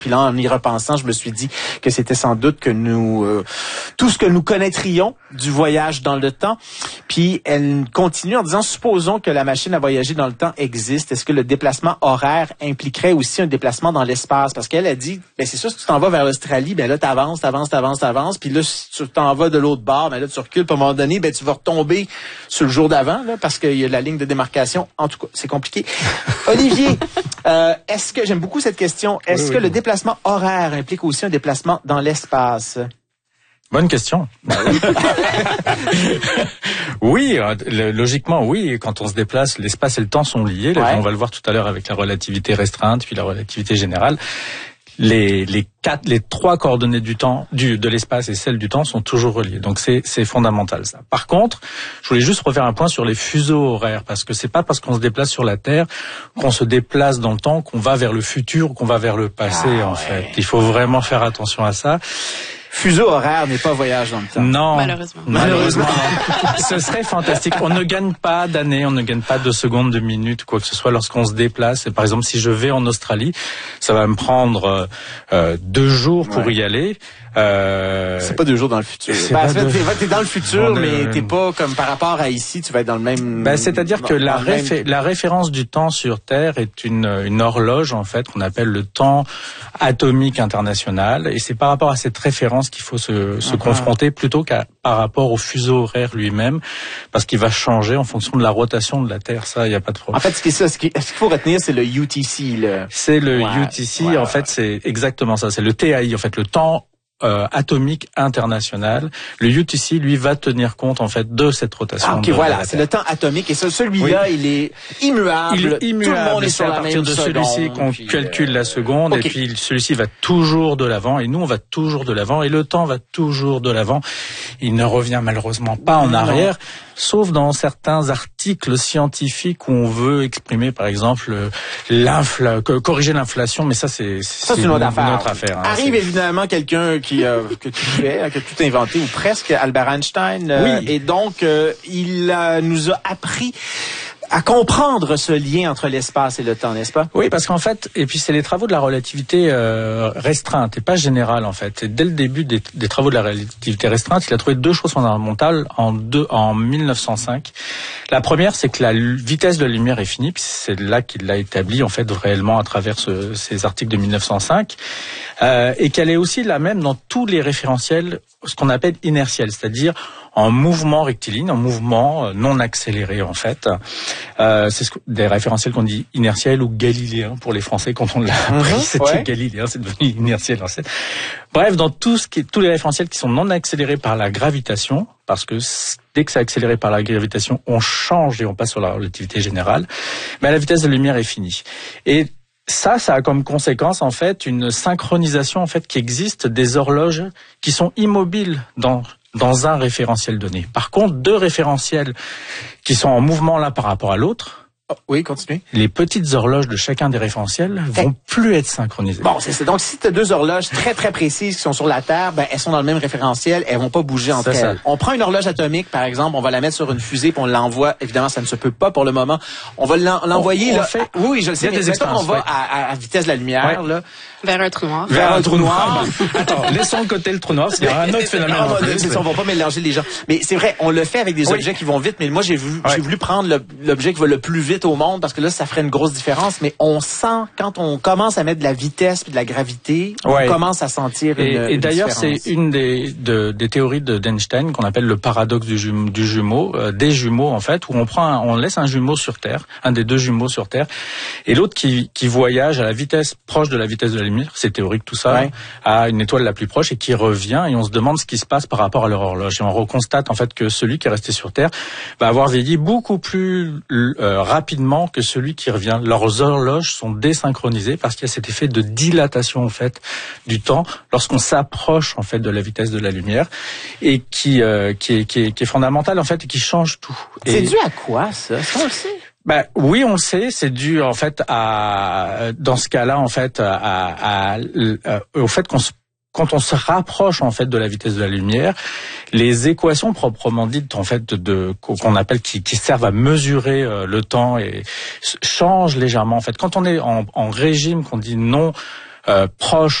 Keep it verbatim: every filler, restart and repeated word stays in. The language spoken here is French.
Puis là, en y repensant, je me suis dit que c'était sans doute que nous euh, tout ce que nous connaîtrions du voyage dans le temps. Puis elle continue en disant, supposons que la machine à voyager dans le temps existe. Est-ce que le déplacement horaire impliquerait aussi un déplacement dans l'espace? Parce qu'elle a dit, ben c'est sûr, si tu t'en vas vers l'Australie, ben là, t'avances, t'avances, t'avances, t'avances. Puis là, si tu t'en vas de l'autre bord, ben là, tu recules. Puis à un moment donné, ben tu vas retomber sur le jour d'avant, là, parce qu'il y a la ligne de démarcation. En tout cas, c'est compliqué. Olivier, euh, est-ce que, j'aime beaucoup cette question, est-ce oui, que oui. le déplacement Le déplacement horaire implique aussi un déplacement dans l'espace? Bonne question. Oui, logiquement, oui. Quand on se déplace, l'espace et le temps sont liés. Ouais. On va le voir tout à l'heure avec la relativité restreinte, puis la relativité générale. Les, les quatre, les trois coordonnées du temps, du, de l'espace et celles du temps sont toujours reliées. Donc c'est, c'est fondamental, ça. Par contre, je voulais juste refaire un point sur les fuseaux horaires, parce que c'est pas parce qu'on se déplace sur la Terre qu'on se déplace dans le temps, qu'on va vers le futur ou qu'on va vers le passé, ah, en ouais. fait. Il faut vraiment faire attention à ça. Fuseau horaire n'est pas voyage dans le temps. Non. Malheureusement. Malheureusement. Ce serait fantastique. On ne gagne pas d'années, on ne gagne pas de secondes, de minutes, quoi que ce soit lorsqu'on se déplace. Et par exemple, si je vais en Australie, ça va me prendre euh, deux jours pour ouais. y aller. Euh... C'est pas deux jours dans le futur. Ben, en fait, de... t'es dans le futur, mais t'es pas comme par rapport à ici, tu vas être dans le même... Ben, c'est-à-dire que la, réfé... même... la référence du temps sur Terre est une, une horloge, en fait, qu'on appelle le temps atomique international. Et c'est par rapport à cette référence qu'il faut se, se uh-huh. confronter plutôt qu'à par rapport au fuseau horaire lui-même, parce qu'il va changer en fonction de la rotation de la Terre. Ça, il n'y a pas de problème. En fait, ce qu'il ce qu'il faut retenir, c'est le U T C. Le... C'est le ouais. U T C, ouais, en ouais. fait, c'est exactement ça. C'est le T A I, en fait, le temps Euh, atomique international. Le U T C, lui, va tenir compte en fait de cette rotation. Ah, ok, de, voilà, de c'est le temps atomique et celui-là, oui. il est immuable. Il est immuable. Tout le monde est sur c'est à la partir même de seconde, celui-ci qu'on puis, calcule euh... la seconde okay. et puis celui-ci va toujours de l'avant et nous on va toujours de l'avant et le temps va toujours de l'avant. Il ne revient malheureusement pas en arrière. Non. Sauf dans certains articles scientifiques où on veut exprimer, par exemple, l'infla... corriger l'inflation, mais ça, c'est, ça, c'est une autre affaire. Une autre affaire hein, Arrive c'est... évidemment quelqu'un qui euh, que tu fais, qui a tout inventé, ou presque, Albert Einstein. Euh, oui. Et donc, euh, il euh, nous a appris à comprendre ce lien entre l'espace et le temps, n'est-ce pas? Oui, parce qu'en fait, et puis c'est les travaux de la relativité euh, restreinte et pas générale en fait. Et dès le début des, des travaux de la relativité restreinte, il a trouvé deux choses fondamentales en deux en mille neuf cent cinq. La première, c'est que la vitesse de la lumière est finie, puis c'est là qu'il l'a établi en fait réellement à travers ce, ces articles de mille neuf cent cinq, euh, et qu'elle est aussi la même dans tous les référentiels, ce qu'on appelle inertiels, c'est-à-dire en mouvement rectiligne, en mouvement non accéléré en fait. Euh, c'est ce que, des référentiels qu'on dit inertiels ou galiléens pour les Français quand on l'a appris. Mmh, c'était ouais. galiléen, c'est devenu inertiel en fait. Bref, dans tout ce qui, tous les référentiels qui sont non accélérés par la gravitation, parce que dès que c'est accéléré par la gravitation, on change et on passe sur la relativité générale, mais la vitesse de la lumière est finie. Et ça, ça a comme conséquence en fait une synchronisation en fait qui existe des horloges qui sont immobiles dans dans un référentiel donné. Par contre, deux référentiels qui sont en mouvement l'un par rapport à l'autre, oh, oui, continuez. Les petites horloges de chacun des référentiels vont plus être synchronisées. Bon, c'est ça. Donc, si tu as deux horloges très, très précises qui sont sur la Terre, ben, elles sont dans le même référentiel, elles vont pas bouger entre elles. On prend une horloge atomique, par exemple, on va la mettre sur une fusée, puis on l'envoie. Évidemment, ça ne se peut pas pour le moment. On va l'envoyer, on, on là. Fait, oui, je le sais, mais des on va ouais. à, à vitesse de la lumière, ouais. là. Vers un trou noir. Vers un trou noir. Attends, laissons de côté le trou noir, parce qu'il y a un autre phénomène. Non, non, c'est ça, on va pas mélanger les gens. Mais c'est vrai, on le fait avec des oui. objets qui vont vite, mais moi, j'ai voulu, ouais. j'ai voulu prendre le, l'objet qui va le plus vite au monde, parce que là, ça ferait une grosse différence, mais on sent, quand on commence à mettre de la vitesse puis de la gravité, ouais. on commence à sentir une, et, et une d'ailleurs, différence. C'est une des, de, des théories de d'Einstein qu'on appelle le paradoxe du, jume, du jumeau, euh, des jumeaux, en fait, où on prend, un, on laisse un jumeau sur Terre, un des deux jumeaux sur Terre, et l'autre qui, qui voyage à la vitesse proche de la vitesse de la lumière, c'est théorique tout ça, ouais. à une étoile la plus proche et qui revient, et on se demande ce qui se passe par rapport à leur horloge. Et on reconstate, en fait, que celui qui est resté sur Terre va avoir vieilli beaucoup plus euh, rapidement que celui qui revient. Leurs horloges sont désynchronisées parce qu'il y a cet effet de dilatation, en fait, du temps lorsqu'on s'approche, en fait, de la vitesse de la lumière, et qui, euh, qui, est, qui, est, qui est fondamental, en fait, et qui change tout. C'est et... dû à quoi, ça? Est-ce qu'on le sait? Ben oui, on le sait, c'est dû en fait à dans ce cas-là en fait à, à, à, à au fait qu'on se quand on se rapproche en fait de la vitesse de la lumière, les équations proprement dites en fait de qu'on appelle qui, qui servent à mesurer le temps et changent légèrement en fait. Quand on est en, en régime qu'on dit non euh, proche